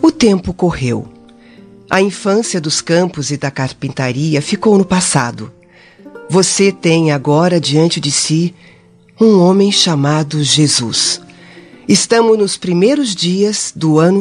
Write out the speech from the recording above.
O tempo correu. A infância dos campos e da carpintaria ficou no passado. Você tem agora diante de si um homem chamado Jesus. Estamos nos primeiros dias do ano